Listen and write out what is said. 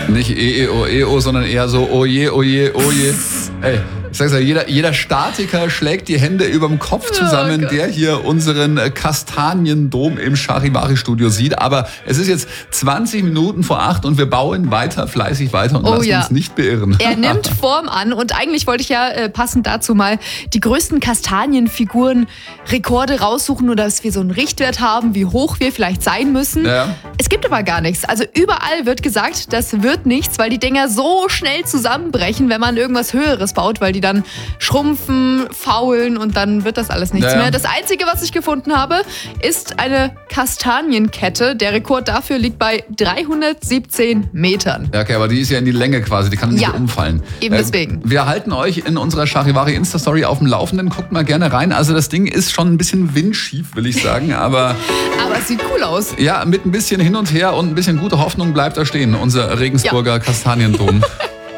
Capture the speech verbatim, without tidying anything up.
Nicht E, E, O, E, O, sondern eher so oje, oje, oje. Ey, ich sag's ja, jeder, jeder Statiker schlägt die Hände überm Kopf zusammen, oh der hier unseren Kastaniendom im Charivari-Studio sieht. Aber es ist jetzt zwanzig Minuten vor acht und wir bauen weiter, fleißig weiter und oh, lassen ja. uns nicht beirren. Er nimmt Form an und eigentlich wollte ich ja äh, passend dazu mal die größten Kastanienfiguren Rekorde raussuchen, oder dass wir so einen Richtwert haben, wie hoch wir vielleicht sein müssen. Ja. Es gibt aber gar nichts. Also überall wird gesagt, das wird nichts, weil die Dinger so schnell zusammenbrechen, wenn man irgendwas Höheres baut, weil die dann schrumpfen, faulen und dann wird das alles nichts ja, ja. mehr. Das Einzige, was ich gefunden habe, ist eine Kastanienkette. Der Rekord dafür liegt bei dreihundertsiebzehn Metern. Ja, okay, aber die ist ja in die Länge quasi, die kann nicht ja, umfallen. Eben deswegen. Äh, wir halten euch in unserer Charivari Insta-Story auf dem Laufenden. Guckt mal gerne rein. Also das Ding ist schon ein bisschen windschief, will ich sagen, aber... aber es sieht cool aus. Ja, mit ein bisschen hin und her und ein bisschen gute Hoffnung bleibt da stehen, unser Regensburger ja. Kastaniendom.